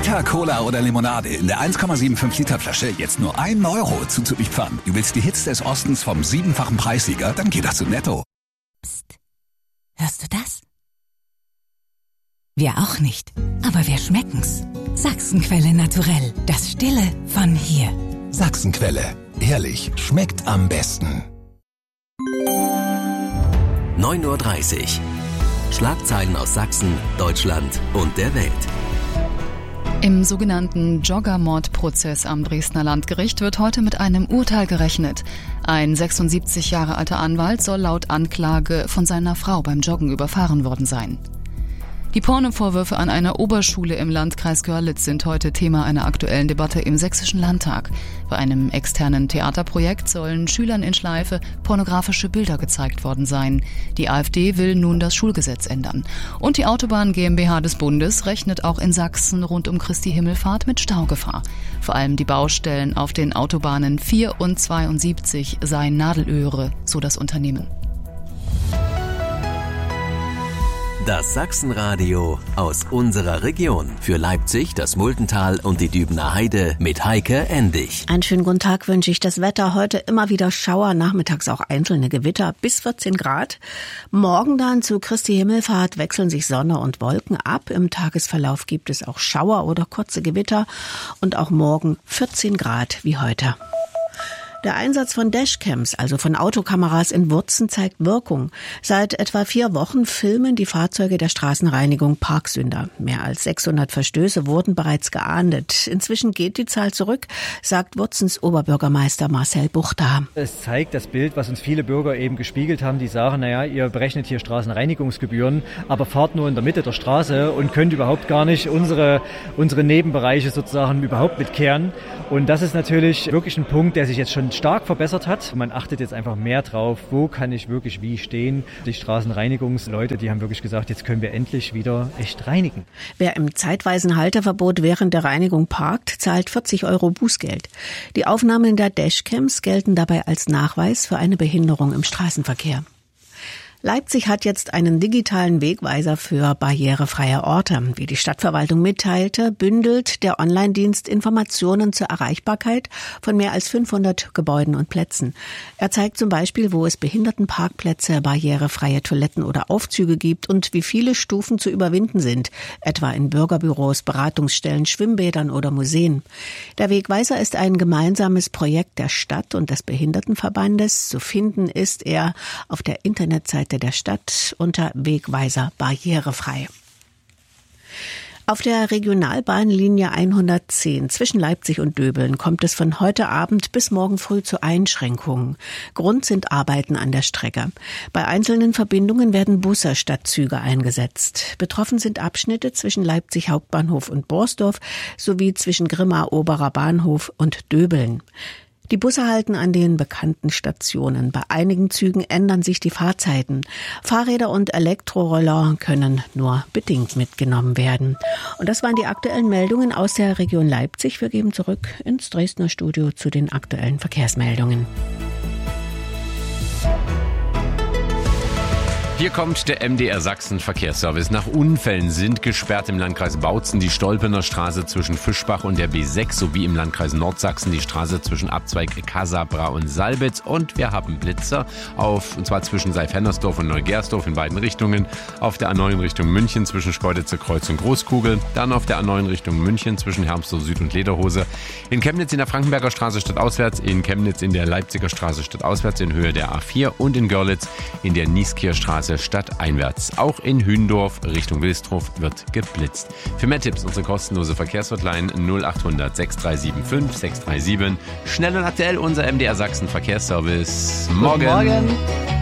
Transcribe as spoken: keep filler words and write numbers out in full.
Fanta, Cola oder Limonade in der eins Komma fünfundsiebzig Liter Flasche jetzt nur ein Euro zuzüglich Pfand. Du willst die Hits des Ostens vom siebenfachen Preissieger? Dann geh doch zu Netto. Psst. Hörst du das? Wir auch nicht, aber wir schmecken's. Sachsenquelle Naturell, das Stille von hier. Sachsenquelle, ehrlich, schmeckt am besten. neun Uhr dreißig. Schlagzeilen aus Sachsen, Deutschland und der Welt. Im sogenannten Jogger-Mordprozess am Dresdner Landgericht wird heute mit einem Urteil gerechnet. Ein sechsundsiebzig Jahre alter Anwalt soll laut Anklage von seiner Frau beim Joggen überfahren worden sein. Die Pornovorwürfe an einer Oberschule im Landkreis Görlitz sind heute Thema einer aktuellen Debatte im Sächsischen Landtag. Bei einem externen Theaterprojekt sollen Schülern in Schleife pornografische Bilder gezeigt worden sein. Die AfD will nun das Schulgesetz ändern. Und die Autobahn GmbH des Bundes rechnet auch in Sachsen rund um Christi Himmelfahrt mit Staugefahr. Vor allem die Baustellen auf den Autobahnen vier und zweiundsiebzig seien Nadelöhre, so das Unternehmen. Das Sachsenradio aus unserer Region. Für Leipzig, das Muldental und die Dübener Heide mit Heike Endig. Einen schönen guten Tag wünsche ich. Das Wetter heute immer wieder Schauer, nachmittags auch einzelne Gewitter bis vierzehn Grad. Morgen dann zu Christi Himmelfahrt wechseln sich Sonne und Wolken ab. Im Tagesverlauf gibt es auch Schauer oder kurze Gewitter und auch morgen vierzehn Grad wie heute. Der Einsatz von Dashcams, also von Autokameras in Wurzen, zeigt Wirkung. Seit etwa vier Wochen filmen die Fahrzeuge der Straßenreinigung Parksünder. Mehr als sechshundert Verstöße wurden bereits geahndet. Inzwischen geht die Zahl zurück, sagt Wurzens Oberbürgermeister Marcel Buchta. Es zeigt das Bild, was uns viele Bürger eben gespiegelt haben, die sagen, naja, ihr berechnet hier Straßenreinigungsgebühren, aber fahrt nur in der Mitte der Straße und könnt überhaupt gar nicht unsere, unsere Nebenbereiche sozusagen überhaupt mitkehren. Und das ist natürlich wirklich ein Punkt, der sich jetzt schon stark verbessert hat. Man achtet jetzt einfach mehr drauf, wo kann ich wirklich wie stehen. Die Straßenreinigungsleute, die haben wirklich gesagt, jetzt können wir endlich wieder echt reinigen. Wer im zeitweisen Halteverbot während der Reinigung parkt, zahlt vierzig Euro Bußgeld. Die Aufnahmen der Dashcams gelten dabei als Nachweis für eine Behinderung im Straßenverkehr. Leipzig hat jetzt einen digitalen Wegweiser für barrierefreie Orte. Wie die Stadtverwaltung mitteilte, bündelt der Online-Dienst Informationen zur Erreichbarkeit von mehr als fünfhundert Gebäuden und Plätzen. Er zeigt zum Beispiel, wo es Behindertenparkplätze, barrierefreie Toiletten oder Aufzüge gibt und wie viele Stufen zu überwinden sind, etwa in Bürgerbüros, Beratungsstellen, Schwimmbädern oder Museen. Der Wegweiser ist ein gemeinsames Projekt der Stadt und des Behindertenverbandes. Zu finden ist er auf der Internetseite der Stadt unter Wegweiser barrierefrei. Auf der Regionalbahnlinie hundertzehn zwischen Leipzig und Döbeln kommt es von heute Abend bis morgen früh zu Einschränkungen. Grund sind Arbeiten an der Strecke. Bei einzelnen Verbindungen werden Busse statt Züge eingesetzt. Betroffen sind Abschnitte zwischen Leipzig Hauptbahnhof und Borsdorf sowie zwischen Grimma Oberer Bahnhof und Döbeln. Die Busse halten an den bekannten Stationen. Bei einigen Zügen ändern sich die Fahrzeiten. Fahrräder und Elektroroller können nur bedingt mitgenommen werden. Und das waren die aktuellen Meldungen aus der Region Leipzig. Wir geben zurück ins Dresdner Studio zu den aktuellen Verkehrsmeldungen. Hier kommt der M D R Sachsen Verkehrsservice. Nach Unfällen sind gesperrt im Landkreis Bautzen die Stolpener Straße zwischen Fischbach und der B sechs sowie im Landkreis Nordsachsen die Straße zwischen Abzweig Casabra und Salbitz. Und wir haben Blitzer auf, und zwar zwischen Seif-Hennersdorf und Neugersdorf in beiden Richtungen. Auf der A neun Richtung München zwischen Schkeuditzer Kreuz und Großkugel. Dann auf der A neun Richtung München zwischen Hermsdorf Süd und Lederhose. In Chemnitz in der Frankenberger Straße stadtauswärts. In Chemnitz in der Leipziger Straße stadtauswärts in Höhe der A vier. Und in Görlitz in der Nieskircher Straße stadteinwärts. Auch in Hündorf Richtung Wilsdorf wird geblitzt. Für mehr Tipps unsere kostenlose Verkehrshotline null acht hundert sechs drei sieben fünf sechs drei sieben. Schnell und aktuell unser M D R Sachsen Verkehrsservice. Morgen. Guten Morgen.